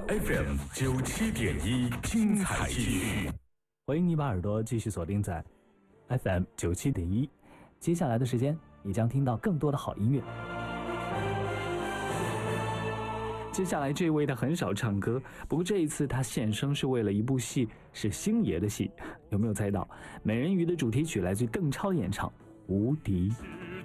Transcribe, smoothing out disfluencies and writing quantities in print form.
FM 97.1，精彩继续。 欢迎你把耳朵继续锁定在 FM 97.1，接下来的时间你将听到更多的好音乐。接下来这位他很少唱歌，不过这一次他现身是为了一部戏，是星爷的戏。有没有猜到？美人鱼的主题曲来自邓超演唱《无敌》。